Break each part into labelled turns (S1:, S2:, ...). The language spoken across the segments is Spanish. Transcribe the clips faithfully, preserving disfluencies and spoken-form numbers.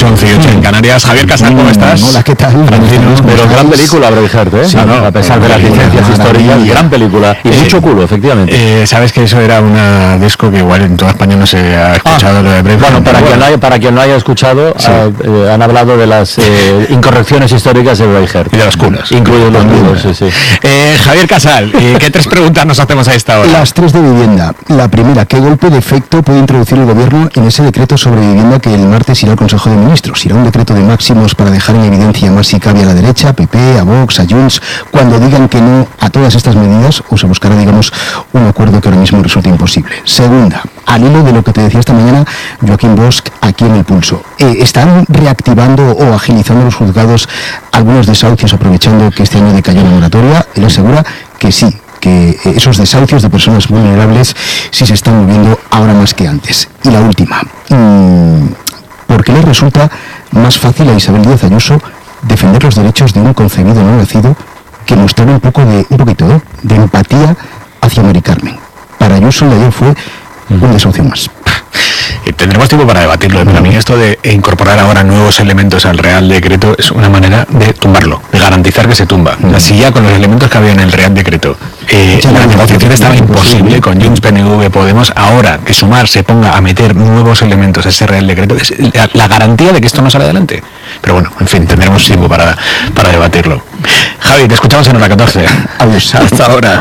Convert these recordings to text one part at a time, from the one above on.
S1: ocho, once y ocho en Canarias. Javier Casal, ¿cómo estás?
S2: Hola, ¿qué tal?
S3: Pero gran película, Braveheart, ¿eh?
S2: Sí,
S3: no, no, a pesar de las licencias históricas, gran película. Y eh, mucho culo, efectivamente.
S1: Eh, Sabes que eso era una disco que igual en toda España no se ha escuchado. Ah, lo de Braveheart.
S3: Bueno, para, bueno. Quien, no haya, para quien no haya escuchado, sí. uh, eh, han hablado de las eh, incorrecciones históricas de Braveheart.
S1: Y de los culos.
S3: Incluidos los culos, sí, sí.
S1: Eh, Javier Casal, eh, ¿qué tres preguntas nos hacemos a esta hora?
S2: Las tres de vivienda. La primera, ¿qué golpe de efecto puede introducir el gobierno en ese decreto sobre vivienda que el martes irá al Consejo de Ministros? ¿Irá un decreto de máximos para dejar en evidencia más si cabe a la derecha, a P P, a Vox, a Junts, cuando digan que no a todas estas medidas, o se buscará, digamos, un acuerdo que ahora mismo resulta imposible? Segunda, al hilo de lo que te decía esta mañana Joaquín Bosch aquí en El Pulso, eh, ¿están reactivando o agilizando los juzgados algunos desahucios aprovechando que este año decayó la moratoria? Él asegura que sí, que esos desahucios de personas vulnerables sí se están moviendo ahora más que antes. Y la última, ¿por qué le resulta más fácil a Isabel Díaz Ayuso defender los derechos de un concebido no nacido que mostrar un poco de, un poquito de, de empatía hacia Mari Carmen? Para Ayuso el de ayer fue un desahucio más.
S1: Tendremos tiempo para debatirlo, pero a mí esto de incorporar ahora nuevos elementos al Real Decreto es una manera de tumbarlo, de garantizar que se tumba. Mm. Si ya con los elementos que había en el Real Decreto eh, la negociación estaba imposible con Junts, P N V, Podemos, ahora que Sumar se ponga a meter nuevos elementos a ese Real Decreto es la, la garantía de que esto no sale adelante. Pero bueno, en fin, tendremos tiempo para, para debatirlo. Javi, te escuchamos en hora catorce.
S2: Adiós.
S1: Hasta ahora.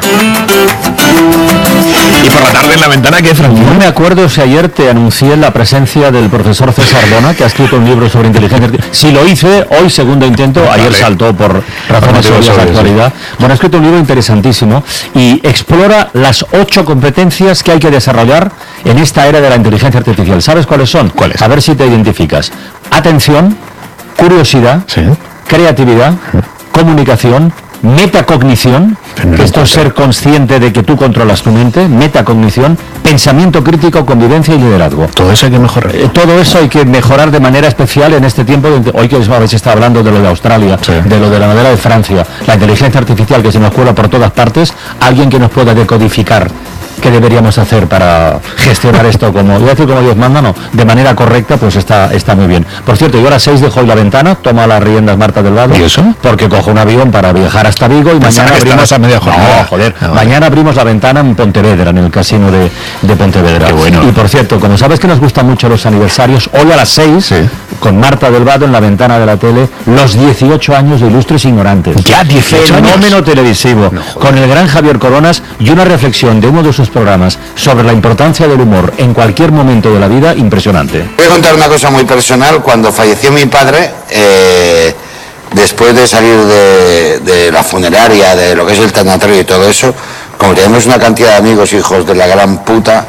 S1: Y por la tarde en la ventana, ¿qué, Francisco?
S3: No me acuerdo si ayer te anuncié la presencia del profesor César Bona, que ha escrito un libro sobre inteligencia artificial. Si lo hice, hoy segundo intento, ayer vale. Saltó por razones obvias de actualidad. Bueno, ha escrito un libro interesantísimo y explora las ocho competencias que hay que desarrollar en esta era de la inteligencia artificial. ¿Sabes cuáles son?
S1: ¿Cuáles?
S3: A ver si te identificas. Atención, curiosidad, sí. creatividad, comunicación, metacognición, que esto es ser consciente de que tú controlas tu mente, metacognición, pensamiento crítico, convivencia y liderazgo.
S1: Todo eso hay que mejorar.
S3: Eh, todo eso hay que mejorar de manera especial en este tiempo. De, hoy que habéis estado hablando de lo de Australia, sí. de lo de la madera de Francia, la inteligencia artificial que se nos cuela por todas partes, alguien que nos pueda decodificar qué deberíamos hacer para gestionar esto como, voy a decir como Dios manda, no, de manera correcta, pues está, está muy bien. Por cierto, yo a las seis dejo hoy la ventana, toma las riendas Marta del Vado.
S1: ¿Y eso?
S3: Porque cojo un avión para viajar hasta Vigo y mañana abrimos
S1: a media jornada.
S3: No, joder, ah, mañana vale. abrimos la ventana en Pontevedra, en el casino de, de Pontevedra.
S1: Qué bueno.
S3: Y por cierto, como sabes que nos gustan mucho los aniversarios, hoy a las seis, sí. con Marta del Vado en la ventana de la tele, los dieciocho años de Ilustres Ignorantes.
S1: Ya, dieciocho años.
S3: Fenómeno televisivo, no, con el gran Javier Coronas y una reflexión de uno de sus programas sobre la importancia del humor en cualquier momento de la vida, impresionante.
S4: Voy a contar una cosa muy personal. Cuando falleció mi padre, eh, después de salir de, de la funeraria, de lo que es el tanatorio y todo eso, como tenemos una cantidad de amigos, hijos de la gran puta,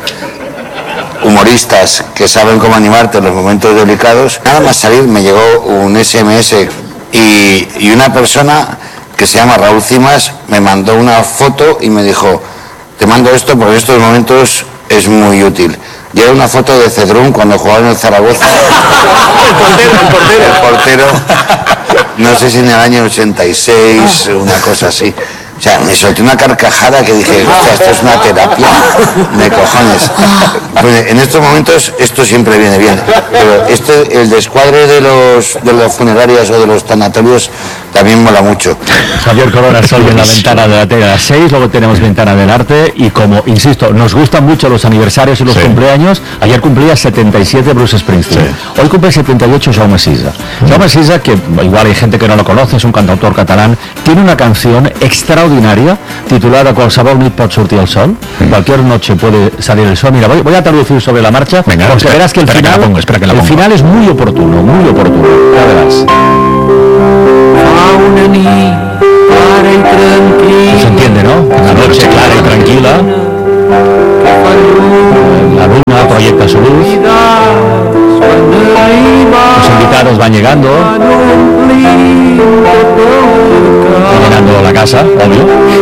S4: humoristas que saben cómo animarte en los momentos delicados, nada más salir me llegó un ese eme ese y, y una persona que se llama Raúl Cimas me mandó una foto y me dijo: te mando esto porque en estos momentos es muy útil. Y era una foto de Cedrún cuando jugaba en el Zaragoza.
S1: El portero, el portero.
S4: El portero, no sé si en el año ochenta y seis, una cosa así. O sea, me solté una carcajada que dije, o sea, esto es una terapia de cojones. Pues en estos momentos esto siempre viene bien. Pero este, el descuadre de los de las funerarias o de los tanatorios también mola mucho.
S3: Javier Coronas hoy en la ventana de la tele a las seis, luego tenemos ventana del arte y como, insisto, nos gustan mucho los aniversarios y los sí. cumpleaños. Ayer cumplía setenta y siete Bruce Springsteen. Sí. Hoy cumple setenta y ocho Jaume Sisa. Mm. Jaume Sisa, que igual hay gente que no lo conoce, es un cantautor catalán, tiene una canción extraordinaria titulada Qualsevol nit pot sortir el sol. Mm. Cualquier noche puede salir el sol. Mira, voy, voy a traducir sobre la marcha.
S1: Venga,
S3: porque
S1: espera,
S3: verás que el final,
S1: que la pongo, espera que la
S3: el
S1: pongo.
S3: final es muy oportuno, muy oportuno. Ya verás.
S5: Una nit clara y tranquila.
S3: Se entiende, ¿no? Una noche clara y tranquila. La luna proyecta su luz. Los invitados van llegando. Van llenando la casa, obvio.